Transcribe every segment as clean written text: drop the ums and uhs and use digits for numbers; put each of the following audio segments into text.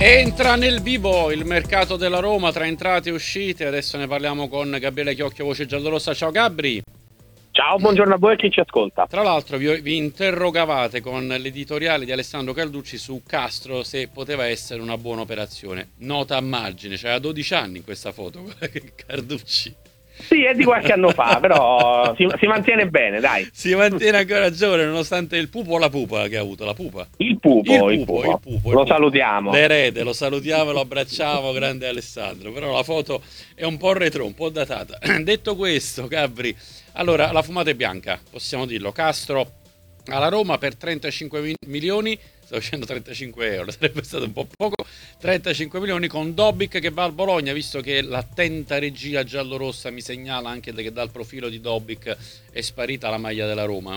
Entra nel vivo il mercato della Roma tra entrate e uscite. Adesso ne parliamo con Gabriele Chiocchio, voce giallorossa. Ciao Gabri. Ciao, buongiorno a voi e chi ci ascolta. Tra l'altro vi interrogavate con l'editoriale di Alessandro Carducci su Castro se poteva essere una buona operazione. Nota a margine, c'era 12 anni in questa foto Carducci. Sì, è di qualche anno fa, però si mantiene bene, dai. Si mantiene ancora giovane nonostante il pupo o la pupa che ha avuto, la pupa? Il pupo. Lo salutiamo. L'erede, lo salutiamo e lo abbracciamo, grande Alessandro. Però la foto è un po' retro, un po' datata. Detto questo, Gabri, allora la fumata è bianca, possiamo dirlo. Castro alla Roma per 35 milioni, stavo dicendo 35 euro, sarebbe stato un po' poco, 35 milioni con Dobbik che va al Bologna, visto che l'attenta regia giallorossa mi segnala anche che dal profilo di Dobbik è sparita la maglia della Roma.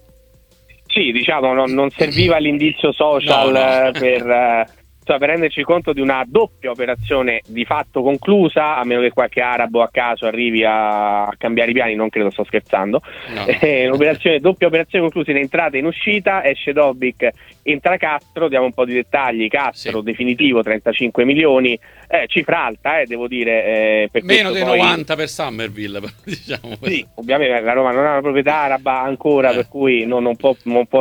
Sì, diciamo, non serviva l'indizio social per renderci conto di una doppia operazione di fatto conclusa, a meno che qualche arabo a caso arrivi a cambiare i piani, non credo, sto scherzando. No. Doppia operazione conclusa in entrata e in uscita, esce Dobbik, entra Castro, diamo un po' di dettagli. Castro sì. Definitivo 35 milioni, cifra alta, devo dire. Per meno dei poi... 90 per Summerville, diciamo. Sì, ovviamente la Roma non ha una proprietà araba ancora, per cui non può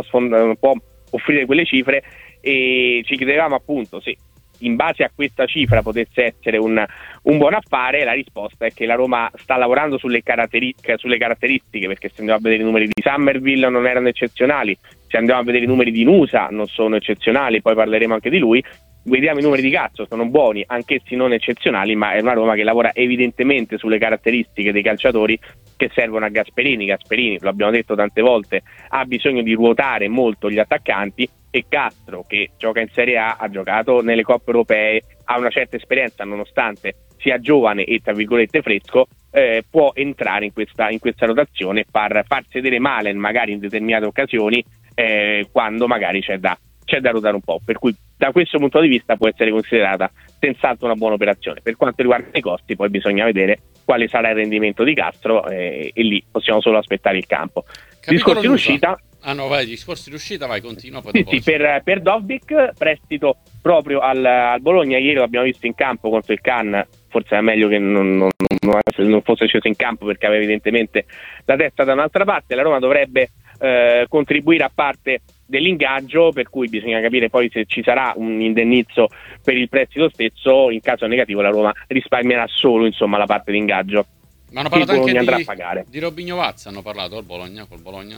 offrire quelle cifre. E ci chiedevamo appunto se in base a questa cifra potesse essere un buon affare. La risposta è che la Roma sta lavorando sulle caratteristiche, perché se andiamo a vedere i numeri di Summerville non erano eccezionali, se andiamo a vedere i numeri di Nusa non sono eccezionali, poi parleremo anche di lui. Vediamo i numeri di Cazzo, sono buoni, anch'essi non eccezionali, ma è una Roma che lavora evidentemente sulle caratteristiche dei calciatori che servono a Gasperini. Gasperini, lo abbiamo detto tante volte, ha bisogno di ruotare molto gli attaccanti, e Castro, che gioca in Serie A, ha giocato nelle coppe europee, ha una certa esperienza nonostante sia giovane e tra virgolette fresco, può entrare in questa rotazione e far sedere Malen magari in determinate occasioni, quando magari c'è da ruotare un po', per cui da questo punto di vista può essere considerata senz'altro una buona operazione. Per quanto riguarda i costi, poi bisogna vedere quale sarà il rendimento di Castro, e lì possiamo solo aspettare il campo. Discorsi in uscita. Discorsi di uscita, vai, continua. Poi sì, per Dobbik, prestito proprio al Bologna. Ieri lo abbiamo visto in campo contro il Cannes, forse era meglio che non fosse sceso in campo perché aveva evidentemente la testa da un'altra parte. La Roma dovrebbe contribuire a parte dell'ingaggio, per cui bisogna capire poi se ci sarà un indennizzo per il prestito stesso. In caso negativo la Roma risparmierà solo la parte di ingaggio. Ma hanno parlato anche andrà a pagare. Di Robinho Vazza, hanno parlato col Bologna?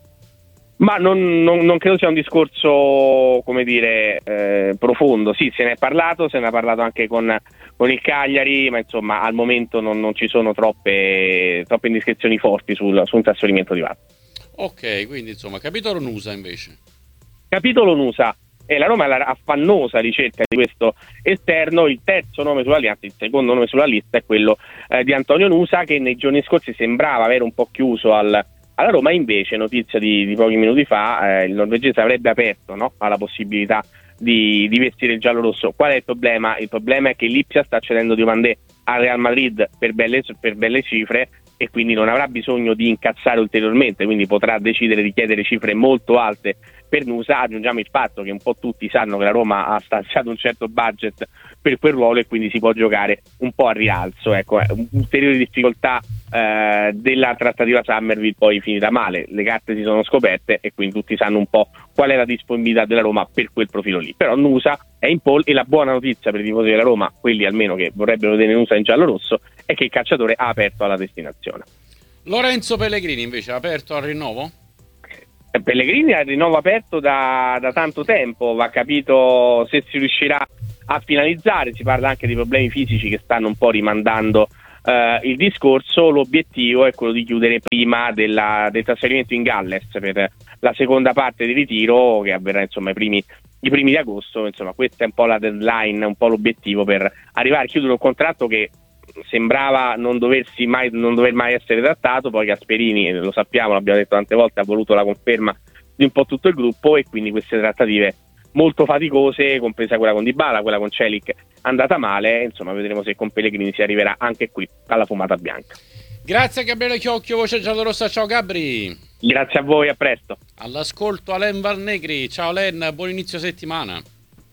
Ma non credo sia un discorso, come dire, profondo. Sì, se ne è parlato anche con il Cagliari, ma insomma al momento non ci sono troppe indiscrezioni forti su un trasferimento di Vazza. Ok, quindi insomma, capitolo Nusa invece. Capitolo Nusa, la Roma è alla affannosa ricerca di questo esterno. Il terzo nome sulla lista, il secondo nome sulla lista è quello di Antonio Nusa, che nei giorni scorsi sembrava avere un po' chiuso alla Roma. Invece, notizia di pochi minuti fa, il norvegese avrebbe aperto, no, alla possibilità di vestire il giallorosso. Qual è il problema? Il problema è che l'Ipsia sta cedendo Diomandé al Real Madrid per belle cifre, e quindi non avrà bisogno di incassare ulteriormente, quindi potrà decidere di chiedere cifre molto alte per Nusa. Aggiungiamo il fatto che un po' tutti sanno che la Roma ha stanziato un certo budget per quel ruolo e quindi si può giocare un po' a rialzo. Ecco, ulteriori difficoltà della trattativa Summerville, poi finita male, le carte si sono scoperte e quindi tutti sanno un po' qual è la disponibilità della Roma per quel profilo lì. Però Nusa è in pole, e la buona notizia per i tifosi della Roma, quelli almeno che vorrebbero vedere Nusa in giallo-rosso, è che il calciatore ha aperto alla destinazione. Lorenzo Pellegrini invece ha aperto al rinnovo? Pellegrini ha il rinnovo aperto da tanto tempo, va capito se si riuscirà a finalizzare. Si parla anche di problemi fisici che stanno un po' rimandando il discorso. L'obiettivo è quello di chiudere prima del trasferimento in Galles per la seconda parte di ritiro, che avverrà i primi di agosto. Insomma, questa è un po' la deadline, un po' l'obiettivo per arrivare a chiudere un contratto che sembrava non dover mai essere trattato. Poi Gasperini, lo sappiamo, l'abbiamo detto tante volte, ha voluto la conferma di un po' tutto il gruppo, e quindi queste trattative molto faticose, compresa quella con Dybala, quella con Celik andata male. Insomma, vedremo se con Pellegrini si arriverà anche qui alla fumata bianca. Grazie a Gabriele Chiocchio, voce giallorossa. Ciao Gabri. Grazie a voi, a presto. All'ascolto Alen Valnegri. Ciao Alen, buon inizio settimana.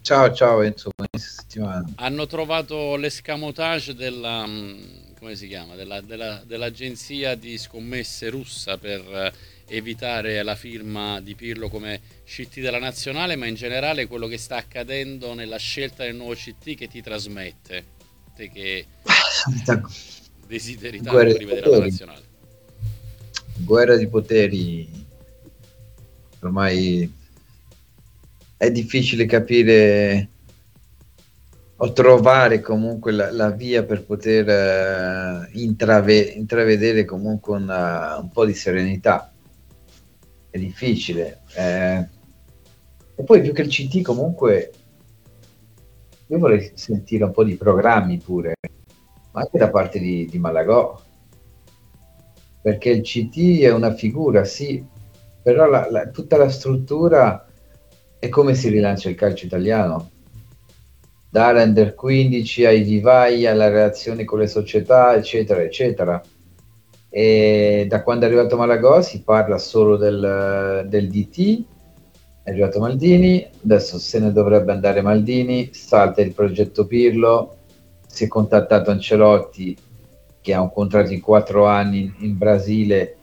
Ciao, ciao Enzo, buona settimana. Hanno trovato l'escamotage della, come si chiama? Dell'agenzia di scommesse russa per evitare la firma di Pirlo come CT della nazionale, ma in generale quello che sta accadendo nella scelta del nuovo CT che ti trasmette, te che Solita desideri guerra tanto di rivedere la poteri, nazionale. guerra di poteri, ormai è difficile capire o trovare comunque la via per poter intravedere comunque un po' di serenità. È difficile. E poi più che il CT comunque io vorrei sentire un po' di programmi pure, ma anche da parte di Malagò, perché il CT è una figura, sì, però tutta la struttura è come si rilancia il calcio italiano. Dall'Under 15 ai vivai, alla relazione con le società, eccetera, eccetera. E da quando è arrivato Malagò si parla solo del DT, è arrivato Maldini, adesso se ne dovrebbe andare Maldini, salta il progetto Pirlo, si è contattato Ancelotti che ha un contratto di 4 anni in Brasile,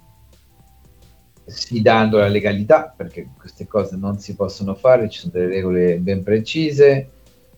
sfidando la legalità, perché queste cose non si possono fare, ci sono delle regole ben precise.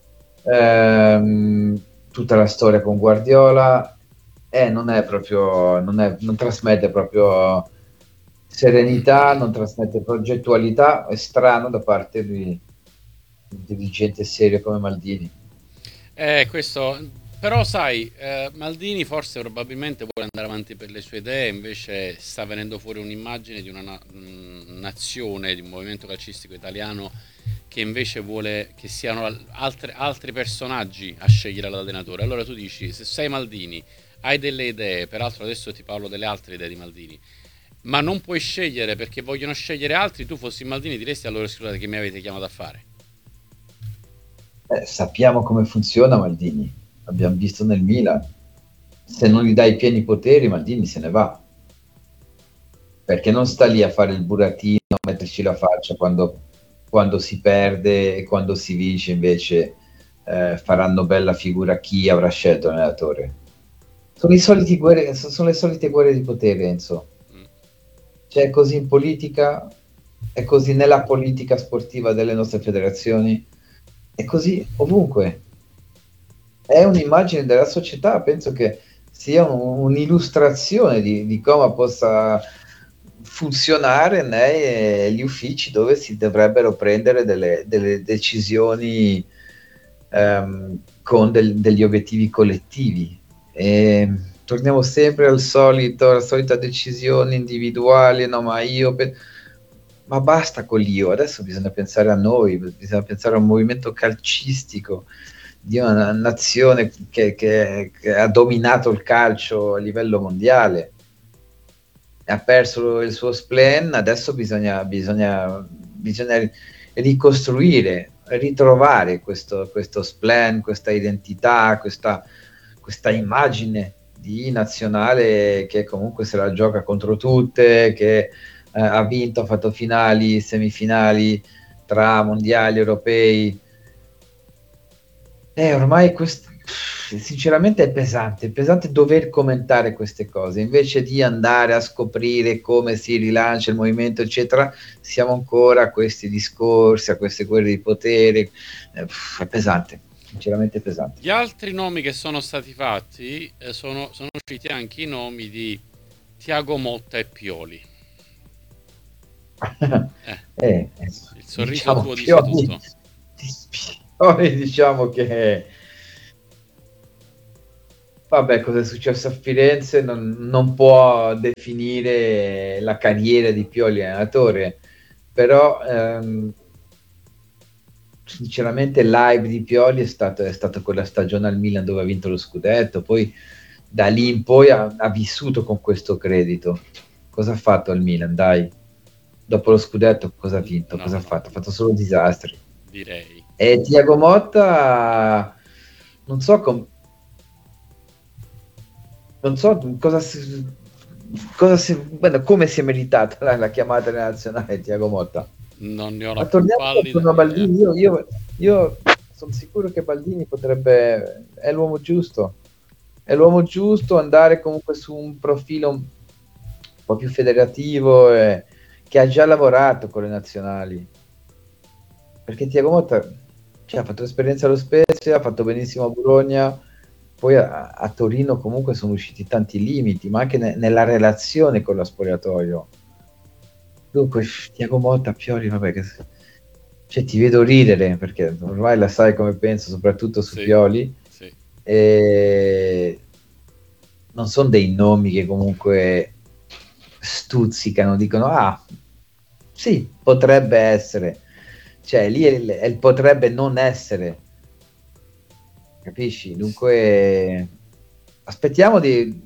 Tutta la storia con Guardiola non è proprio, non trasmette proprio serenità, non trasmette progettualità, è strano da parte di un dirigente serio come Maldini. Questo, però sai, Maldini forse probabilmente vuole andare avanti per le sue idee, invece sta venendo fuori un'immagine di una nazione, di un movimento calcistico italiano che invece vuole che siano altri personaggi a scegliere l'allenatore. Allora tu dici, se sei Maldini, hai delle idee, peraltro adesso ti parlo delle altre idee di Maldini, ma non puoi scegliere perché vogliono scegliere altri, tu fossi Maldini diresti allora scusate che mi avete chiamato a fare. Sappiamo come funziona Maldini, abbiamo visto nel Milan, se non gli dai pieni poteri Maldini se ne va, perché non sta lì a fare il burattino, a metterci la faccia quando si perde e quando si vince invece faranno bella figura chi avrà scelto l'allenatore. Sono le solite guerre di potere, Enzo. C'è così in politica, è così nella politica sportiva delle nostre federazioni, è così ovunque. È un'immagine della società, penso che sia un'illustrazione di come possa funzionare negli uffici dove si dovrebbero prendere delle decisioni con degli obiettivi collettivi. E torniamo sempre alla solita decisione individuale, no, ma ma basta con l'io, adesso bisogna pensare a noi, bisogna pensare a un movimento calcistico di una nazione che ha dominato il calcio a livello mondiale, ha perso il suo spleen, adesso bisogna ricostruire, ritrovare questo spleen, questa identità, questa immagine di nazionale che comunque se la gioca contro tutte, che ha vinto, ha fatto finali, semifinali tra mondiali, europei. Ormai sinceramente è pesante dover commentare queste cose, invece di andare a scoprire come si rilancia il movimento, eccetera, siamo ancora a questi discorsi, a queste guerre di potere, è pesante, sinceramente pesante. Gli altri nomi che sono stati fatti sono usciti anche i nomi di Thiago Motta e Pioli. Il sorriso diciamo, tuo dice tutto. Pioli, diciamo che vabbè, cosa è successo a Firenze non può definire la carriera di Pioli allenatore, però sinceramente il live di Pioli è stato quella stagione al Milan dove ha vinto lo scudetto, poi da lì in poi ha vissuto con questo credito. Cosa ha fatto al Milan, dai? Dopo lo scudetto cosa ha vinto? Cosa ha fatto? Ha fatto solo disastri, direi. E Thiago Motta non so come si è meritata la chiamata nazionale Thiago Motta. Non ne ho la Ma torniamo pallida a Maldini. Io Io sono sicuro che Maldini è l'uomo giusto. È l'uomo giusto, andare comunque su un profilo un po' più federativo, che ha già lavorato con le nazionali. Perché Thiago Motta ha fatto l'esperienza allo Spezia, ha fatto benissimo a Bologna, poi a Torino comunque sono usciti tanti limiti, ma anche nella relazione con lo spogliatoio. Dunque, Thiago Motta, Pioli, vabbè, cioè, ti vedo ridere, perché ormai la sai come penso, soprattutto su Pioli. Sì. E non sono dei nomi che comunque stuzzicano, dicono, sì, potrebbe essere. Cioè, lì è il potrebbe non essere. Capisci? Dunque, aspettiamo di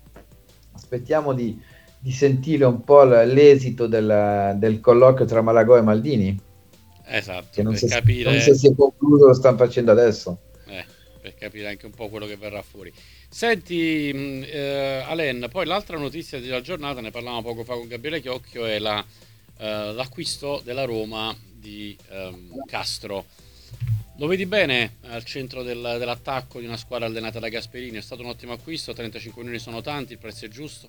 sentire un po' l'esito del colloquio tra Malagò e Maldini. Esatto, Che non per so capire se si è concluso, lo stanno facendo adesso. Per capire anche un po' quello che verrà fuori. Senti, Alen, poi l'altra notizia della giornata, ne parlavamo poco fa con Gabriele Chiocchio, è l'acquisto della Roma di Castro. Lo vedi bene al centro dell'attacco di una squadra allenata da Gasperini? È stato un ottimo acquisto, 35 milioni sono tanti, il prezzo è giusto?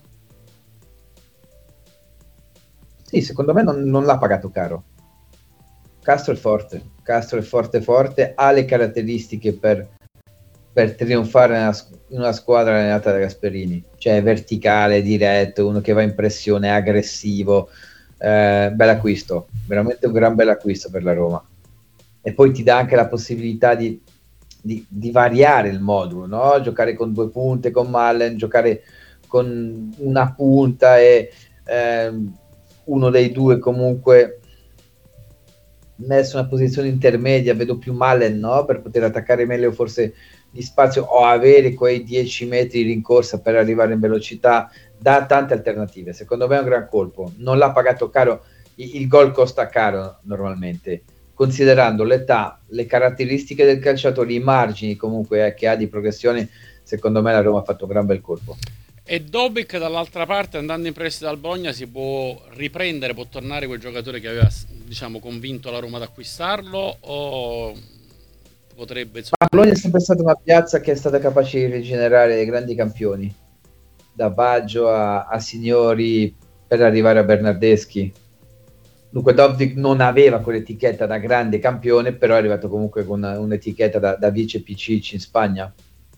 Sì, secondo me non l'ha pagato caro. Castro è forte, ha le caratteristiche per trionfare in una squadra allenata da Gasperini, cioè verticale, diretto, uno che va in pressione, aggressivo, bel acquisto, veramente un gran bel acquisto per la Roma. E poi ti dà anche la possibilità di variare il modulo, no? Giocare con 2 punte, con Malen, giocare con una punta e uno dei due comunque messo in una posizione intermedia, vedo più Malen, no? Per poter attaccare meglio forse di spazio o avere quei 10 metri di rincorsa per arrivare in velocità. Dà tante alternative, secondo me è un gran colpo, non l'ha pagato caro, il gol costa caro normalmente, considerando l'età, le caratteristiche del calciatore, i margini comunque che ha di progressione. Secondo me la Roma ha fatto un gran bel colpo. E Dobic dall'altra parte, andando in prestito al Bologna, si può riprendere, può tornare quel giocatore che aveva, diciamo, convinto la Roma ad acquistarlo, o potrebbe... Ma Bologna è sempre stata una piazza che è stata capace di rigenerare dei grandi campioni, da Baggio a Signori, per arrivare a Bernardeschi. Dunque Dobic non aveva quell'etichetta da grande campione, però è arrivato comunque con un'etichetta da vice Pichichi in Spagna.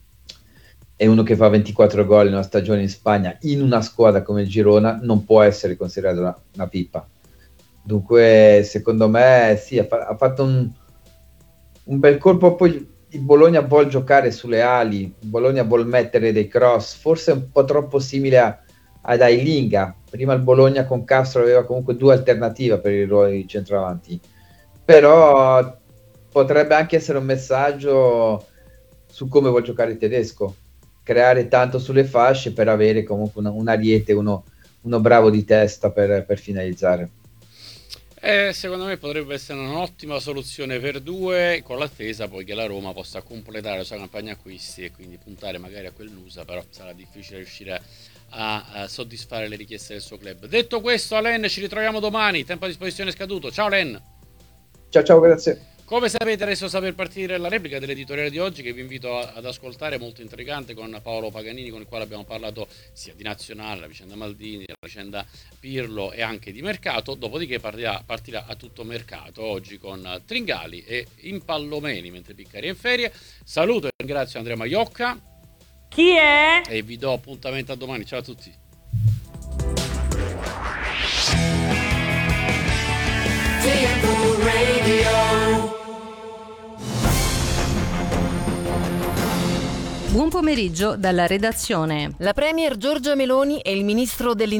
È uno che fa 24 gol in una stagione in Spagna in una squadra come il Girona, non può essere considerato una pippa. Dunque secondo me sì, ha fatto un bel colpo. Poi il Bologna vuol giocare sulle ali, il Bologna vuol mettere dei cross, forse un po' troppo simile ad Ailinga. Prima il Bologna con Castro aveva comunque 2 alternative per il ruolo di centravanti, però potrebbe anche essere un messaggio su come vuol giocare il tedesco, creare tanto sulle fasce per avere comunque un ariete, uno bravo di testa per finalizzare. Secondo me potrebbe essere un'ottima soluzione per 2, con l'attesa poi che la Roma possa completare la sua campagna acquisti e quindi puntare magari a quel Nusa, però sarà difficile riuscire a soddisfare le richieste del suo club. Detto questo, Alen, ci ritroviamo domani, tempo a disposizione scaduto. Ciao Len. Ciao, grazie. Come sapete, adesso sta per partire la replica dell'editoriale di oggi, che vi invito ad ascoltare, molto intrigante, con Paolo Paganini, con il quale abbiamo parlato sia di nazionale, la vicenda Maldini, la vicenda Pirlo e anche di mercato. Dopodiché partirà a tutto mercato oggi con Tringali e Impallomeni, mentre Piccari è in ferie. Saluto e ringrazio Andrea Maiocca. Chi è? E vi do appuntamento a domani. Ciao a tutti. Buon pomeriggio dalla redazione. La premier Giorgia Meloni e il ministro dell'Interno